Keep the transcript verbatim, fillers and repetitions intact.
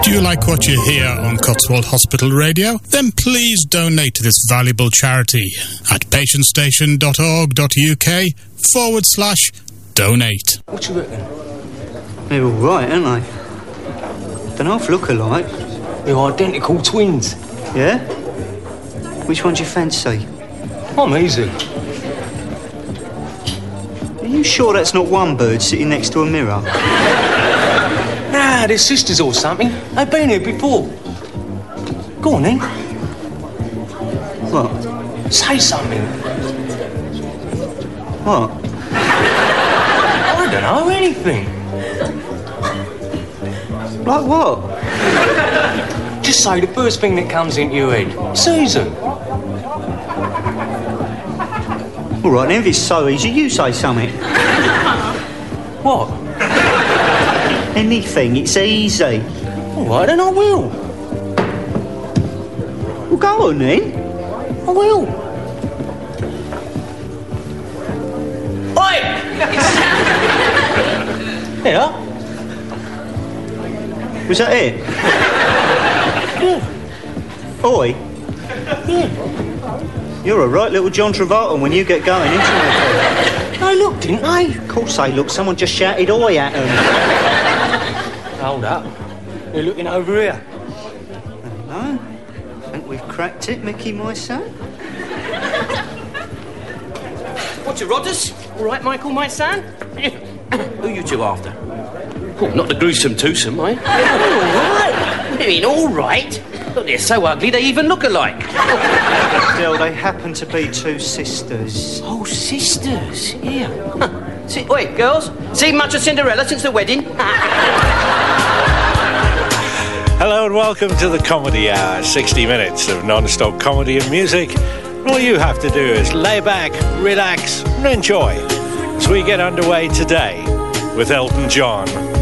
Do you like what you hear on Cotswold Hospital Radio? Then please donate to this valuable charity at patientstation.org.uk forward slash donate. What you reckon? They're all right, aren't they? Don't half look alike. They're identical twins. Yeah? Which one do you fancy? I'm easy. Are you sure that's not one bird sitting next to a mirror? Nah, they're sisters or something. They've been here before. Go on, then. What? Say something. What? I don't know, anything. Like what? Just say the first thing that comes into your head. Susan. All right, then, if it's so easy, you say something. What? Anything, it's easy. All right, then I will. Well, go on, then. I will. Oi! Yeah? Was that it? Yeah. Oi? Yeah. You're a right little John Travolta when you get going, ain't you? They looked, didn't they? Of course they look. Someone just shouted oi at them. Hold up. They're looking over here. Hello? Think we've cracked it, Mickey, my son? What's your Rodders? All right, Michael, my son? Who are you two after? Oh, not the gruesome twosome, eh? All right. What do you mean, all right? Look, they're so ugly they even look alike. Still, they happen to be two sisters. Oh, sisters, yeah. Huh. See, wait, girls, seen much of Cinderella since the wedding? Hello and welcome to the Comedy Hour, sixty minutes of non-stop comedy and music. All you have to do is lay back, relax and enjoy as we get underway today with Elton John.